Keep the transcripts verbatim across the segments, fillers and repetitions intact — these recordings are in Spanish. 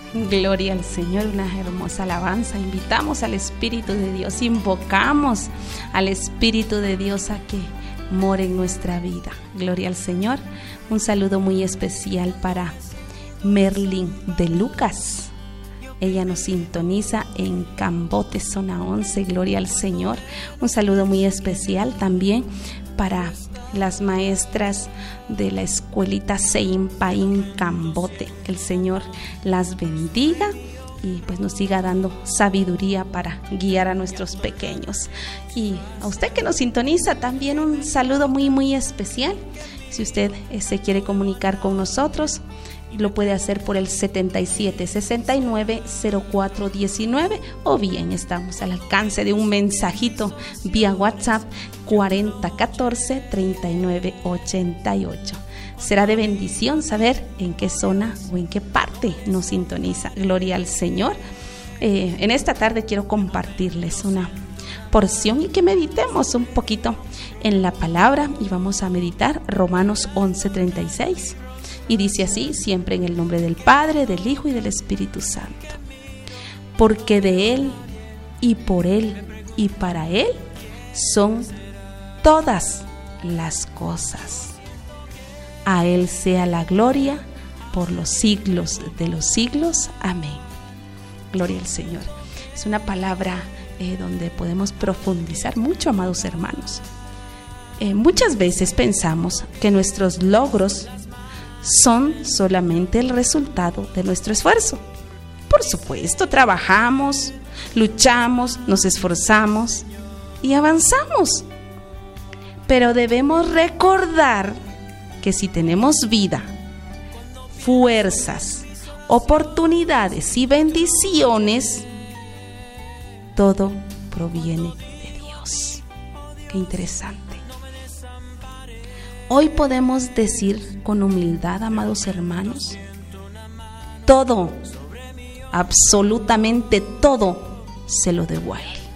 Gloria al Señor, una hermosa alabanza. Invitamos al Espíritu de Dios, invocamos al Espíritu de Dios a que more en nuestra vida. Gloria al Señor. Un saludo muy especial para Merlin de Lucas. Ella nos sintoniza en Cambote, zona once. Gloria al Señor. Un saludo muy especial también para las maestras de la escuelita Seimpaín Cambote. Que el Señor las bendiga y pues nos siga dando sabiduría para guiar a nuestros pequeños. Y a usted que nos sintoniza también un saludo muy muy especial. Si usted eh, se quiere comunicar con nosotros, lo puede hacer por el setenta y siete sesenta y nueve cero cuatro diecinueve, o bien estamos al alcance de un mensajito vía WhatsApp cuarenta catorce treinta y nueve ochenta y ocho. Será de bendición saber en qué zona o en qué parte nos sintoniza. Gloria al Señor. Eh, en esta tarde quiero compartirles una porción y que meditemos un poquito en la palabra, y vamos a meditar Romanos once treinta y seis. Y dice así, siempre en el nombre del Padre, del Hijo y del Espíritu Santo. Porque de Él y por Él y para Él son todas las cosas. A Él sea la gloria por los siglos de los siglos. Amén. Gloria al Señor. Es una palabra eh, donde podemos profundizar mucho, amados hermanos. Eh, muchas veces pensamos que nuestros logros son solamente el resultado de nuestro esfuerzo. Por supuesto, trabajamos, luchamos, nos esforzamos y avanzamos. Pero debemos recordar que si tenemos vida, fuerzas, oportunidades y bendiciones, todo proviene de Dios. Qué interesante. Hoy podemos decir con humildad, amados hermanos, todo, absolutamente todo, se lo debo a Él.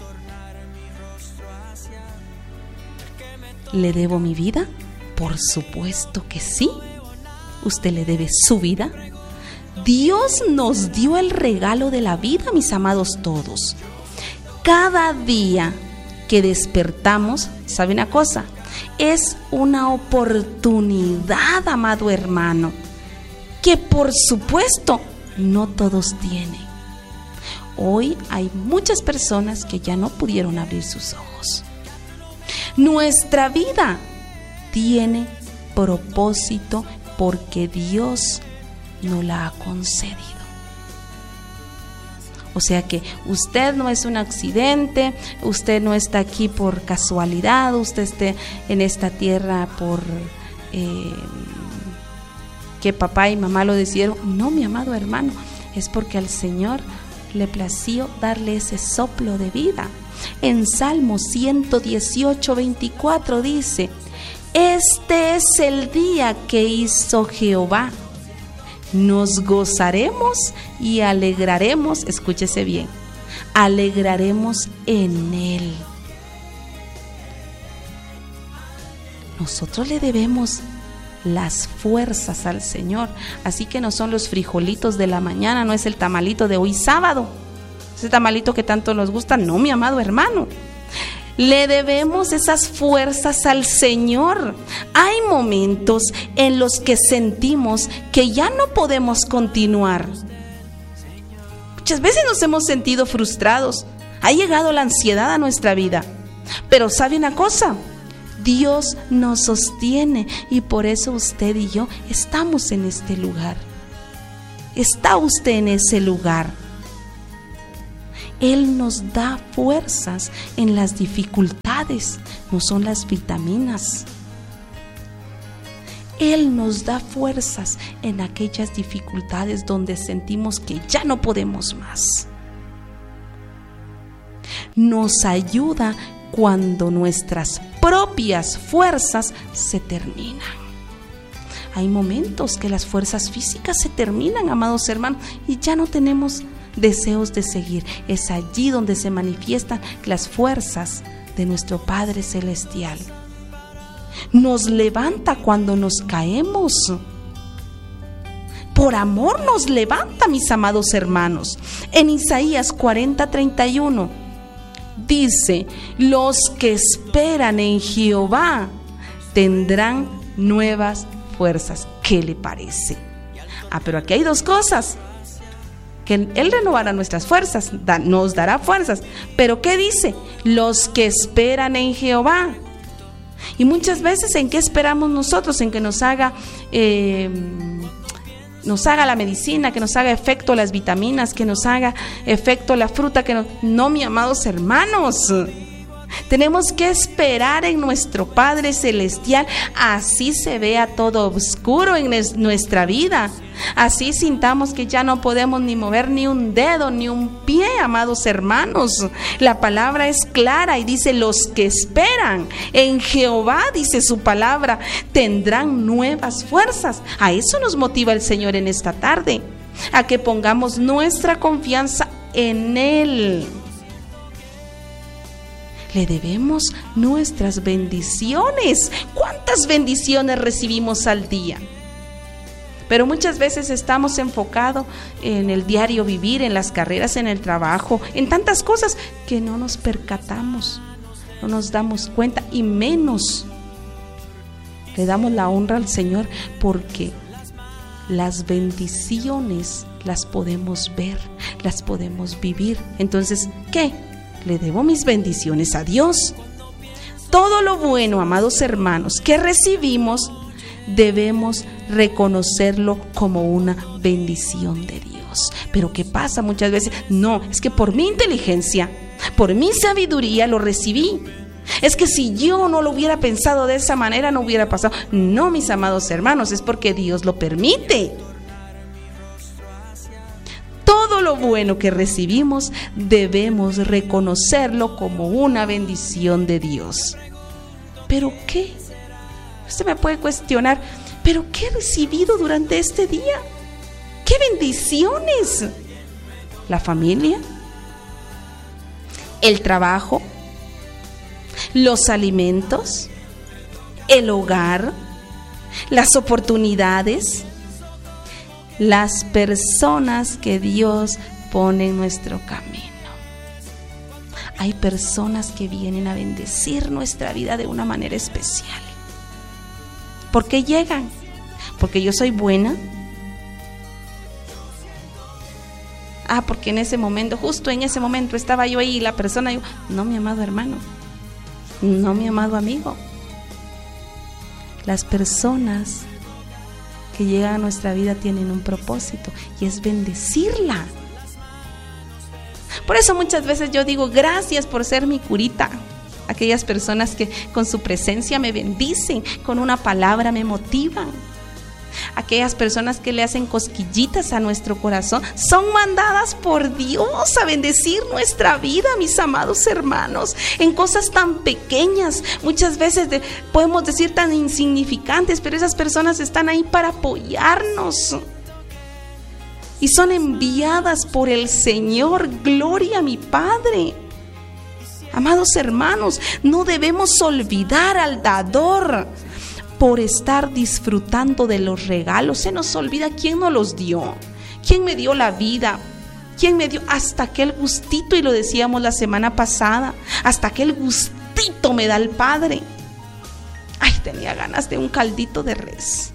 ¿Le debo mi vida? Por supuesto que sí. ¿Usted le debe su vida? Dios nos dio el regalo de la vida, mis amados todos. Cada día que despertamos, ¿sabe una cosa? Es una oportunidad, amado hermano, que por supuesto no todos tienen. Hoy hay muchas personas que ya no pudieron abrir sus ojos. Nuestra vida tiene propósito porque Dios nos la ha concedido. O sea que usted no es un accidente, usted no está aquí por casualidad, usted esté en esta tierra por eh, que papá y mamá lo decidieron. No, mi amado hermano, es porque al Señor le plació darle ese soplo de vida. En Salmo ciento dieciocho, veinticuatro dice: este es el día que hizo Jehová. Nos gozaremos y alegraremos, escúchese bien, alegraremos en Él. Nosotros le debemos las fuerzas al Señor, así que no son los frijolitos de la mañana, no es el tamalito de hoy sábado, ese tamalito que tanto nos gusta, no, mi amado hermano. Le debemos esas fuerzas al Señor. Hay momentos en los que sentimos que ya no podemos continuar. Muchas veces nos hemos sentido frustrados. Ha llegado la ansiedad a nuestra vida. Pero ¿sabe una cosa? Dios nos sostiene y por eso usted y yo estamos en este lugar. Está usted en ese lugar. Él nos da fuerzas en las dificultades, no son las vitaminas. Él nos da fuerzas en aquellas dificultades donde sentimos que ya no podemos más. Nos ayuda cuando nuestras propias fuerzas se terminan. Hay momentos que las fuerzas físicas se terminan, amados hermanos, y ya no tenemos deseos de seguir. Es allí donde se manifiestan las fuerzas de nuestro Padre Celestial. Nos levanta cuando nos caemos. Por amor nos levanta, mis amados hermanos. En Isaías cuarenta, treinta y uno dice: los que esperan en Jehová tendrán nuevas fuerzas. ¿Qué le parece? Ah, pero aquí hay dos cosas. Que Él renovará nuestras fuerzas, da, nos dará fuerzas. Pero ¿qué dice? Los que esperan en Jehová. Y muchas veces, ¿en qué esperamos nosotros? En que nos haga eh, nos haga la medicina, que nos haga efecto las vitaminas, que nos haga efecto la fruta, que no, no, mis amados hermanos. Tenemos que esperar en nuestro Padre Celestial, así se vea todo oscuro en nuestra vida, así sintamos que ya no podemos ni mover ni un dedo, ni un pie, amados hermanos. La palabra es clara y dice: los que esperan en Jehová, dice su palabra, tendrán nuevas fuerzas. A eso nos motiva el Señor en esta tarde, a que pongamos nuestra confianza en Él. Le debemos nuestras bendiciones. ¿Cuántas bendiciones recibimos al día? Pero muchas veces estamos enfocados en el diario vivir, en las carreras, en el trabajo, en tantas cosas que no nos percatamos, no nos damos cuenta, y menos le damos la honra al Señor, porque las bendiciones las podemos ver, las podemos vivir. Entonces, ¿qué? Le debo mis bendiciones a Dios. Todo lo bueno, amados hermanos, que recibimos, debemos reconocerlo como una bendición de Dios. Pero ¿qué pasa muchas veces? No, es que por mi inteligencia, por mi sabiduría lo recibí. Es que si yo no lo hubiera pensado de esa manera, no hubiera pasado. No, mis amados hermanos, es porque Dios lo permite. Todo lo bueno que recibimos debemos reconocerlo como una bendición de Dios. ¿Pero qué? Usted me puede cuestionar, ¿pero qué he recibido durante este día? ¿Qué bendiciones? ¿La familia? ¿El trabajo? ¿Los alimentos? ¿El hogar? ¿Las oportunidades? Las personas que Dios pone en nuestro camino. Hay personas que vienen a bendecir nuestra vida de una manera especial. ¿Por qué llegan? ¿Porque yo soy buena? Ah, porque en ese momento, justo en ese momento estaba yo ahí y la persona, yo, no, mi amado hermano, no, mi amado amigo. Las personas que llegan a nuestra vida tienen un propósito, y es bendecirla. Por eso muchas veces yo digo: gracias por ser mi curita. Aquellas personas que con su presencia me bendicen, con una palabra me motivan. Aquellas personas que le hacen cosquillitas a nuestro corazón son mandadas por Dios a bendecir nuestra vida, mis amados hermanos, en cosas tan pequeñas, muchas veces de, podemos decir tan insignificantes, pero esas personas están ahí para apoyarnos y son enviadas por el Señor. Gloria a mi Padre. Amados hermanos, no debemos olvidar al dador. Por estar disfrutando de los regalos, se nos olvida quién nos los dio, quién me dio la vida, quién me dio hasta aquel gustito, y lo decíamos la semana pasada, hasta aquel gustito me da el Padre. Ay, tenía ganas de un caldito de res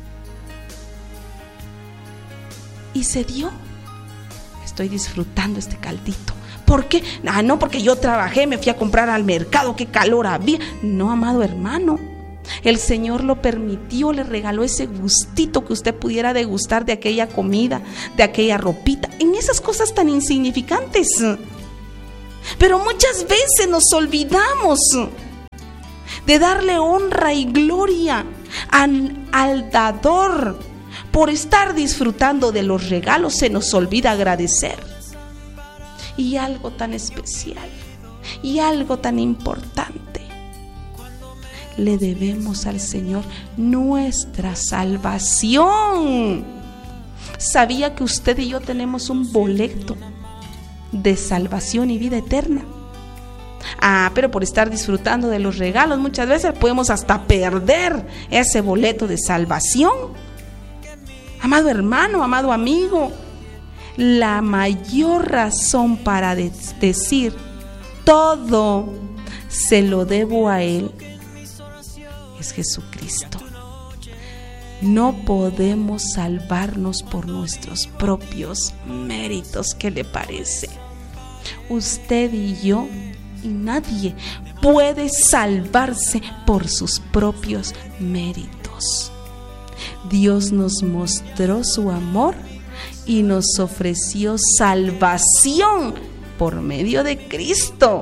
y se dio. Estoy disfrutando este caldito. ¿Por qué? Ah, no, porque yo trabajé, me fui a comprar al mercado, qué calor había. No, amado hermano, el Señor lo permitió, le regaló ese gustito que usted pudiera degustar de aquella comida, de aquella ropita, en esas cosas tan insignificantes. Pero muchas veces nos olvidamos de darle honra y gloria al, al dador. Por estar disfrutando de los regalos se nos olvida agradecer. Y algo tan especial, y algo tan importante, le debemos al Señor nuestra salvación. ¿Sabía que usted y yo tenemos un boleto de salvación y vida eterna? Ah, pero por estar disfrutando de los regalos muchas veces podemos hasta perder ese boleto de salvación. Amado hermano, amado amigo, la mayor razón para de- decir todo se lo debo a Él es Jesucristo. No podemos salvarnos por nuestros propios méritos. ¿Qué le parece? Usted y yo y nadie puede salvarse por sus propios méritos. Dios nos mostró su amor y nos ofreció salvación por medio de Cristo.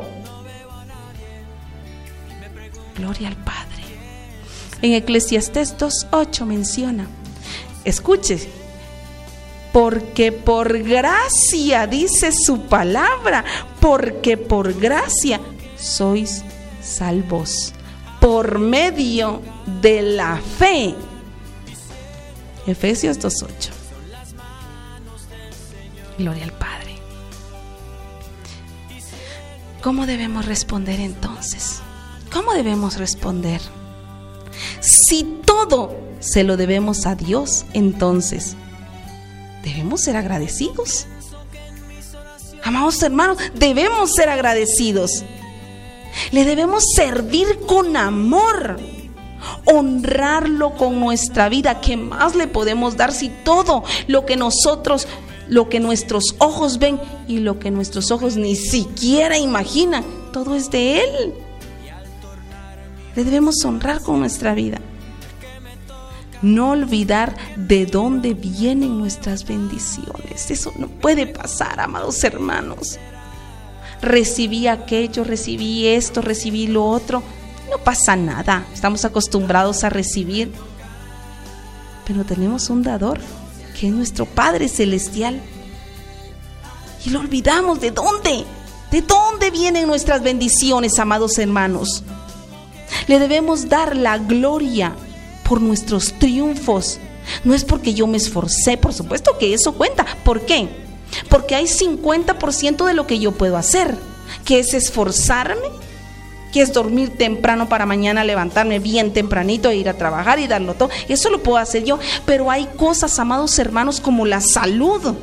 Gloria al Padre. En Eclesiastés dos ocho menciona, escuche, porque por gracia, dice su palabra, porque por gracia sois salvos, por medio de la fe. Efesios dos ocho. Gloria al Padre. ¿Cómo debemos responder entonces? ¿Cómo debemos responder? Si todo se lo debemos a Dios, entonces debemos ser agradecidos. Amados hermanos, debemos ser agradecidos. Le debemos servir con amor, honrarlo con nuestra vida. ¿Qué más le podemos dar si todo lo que nosotros, lo que nuestros ojos ven y lo que nuestros ojos ni siquiera imaginan, todo es de Él? Le debemos honrar con nuestra vida. No olvidar de dónde vienen nuestras bendiciones. Eso no puede pasar, amados hermanos. Recibí aquello, recibí esto, recibí lo otro. No pasa nada. Estamos acostumbrados a recibir. Pero tenemos un dador, que es nuestro Padre Celestial. Y lo olvidamos. ¿De dónde? ¿De dónde vienen nuestras bendiciones, amados hermanos? Le debemos dar la gloria por nuestros triunfos. No es porque yo me esforcé, por supuesto que eso cuenta. ¿Por qué? Porque hay cincuenta por ciento de lo que yo puedo hacer, que es esforzarme, que es dormir temprano para mañana levantarme bien tempranito e ir a trabajar y darlo todo. Eso lo puedo hacer yo. Pero hay cosas, amados hermanos, como la salud.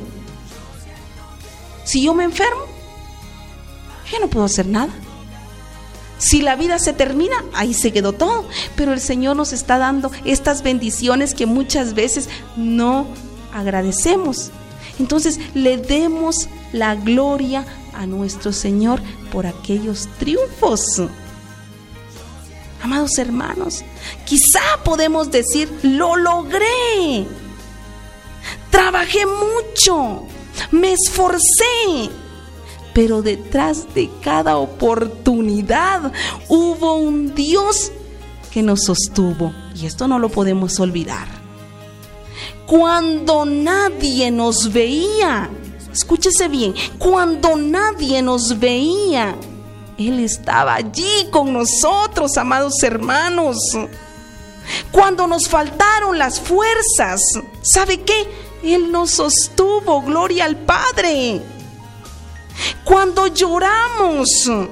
Si yo me enfermo, yo no puedo hacer nada. Si la vida se termina, ahí se quedó todo. Pero el Señor nos está dando estas bendiciones que muchas veces no agradecemos. Entonces le demos la gloria a nuestro Señor por aquellos triunfos. Amados hermanos, quizá podemos decir, lo logré, trabajé mucho, me esforcé. Pero detrás de cada oportunidad hubo un Dios que nos sostuvo. Y esto no lo podemos olvidar. Cuando nadie nos veía, escúchese bien, cuando nadie nos veía, Él estaba allí con nosotros, amados hermanos. Cuando nos faltaron las fuerzas, ¿sabe qué? Él nos sostuvo, gloria al Padre. Cuando lloramos,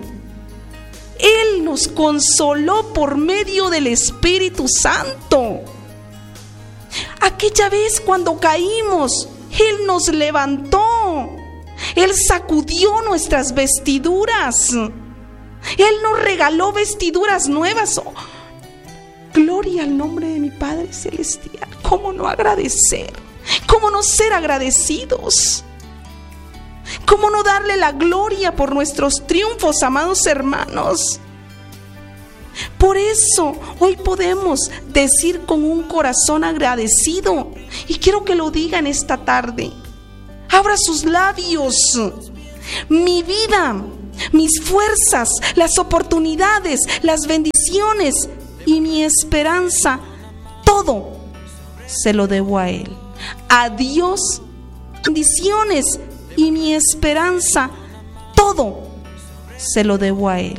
Él nos consoló por medio del Espíritu Santo. Aquella vez cuando caímos, Él nos levantó. Él sacudió nuestras vestiduras. Él nos regaló vestiduras nuevas. Oh, gloria al nombre de mi Padre Celestial. ¿Cómo no agradecer? ¿Cómo no ser agradecidos? ¿Cómo no darle la gloria por nuestros triunfos, amados hermanos? Por eso hoy podemos decir con un corazón agradecido. Y quiero que lo digan esta tarde. Abra sus labios. Mi vida, mis fuerzas, las oportunidades, las bendiciones y mi esperanza, todo se lo debo a Él. A Dios, bendiciones y mi esperanza, todo se lo debo a Él.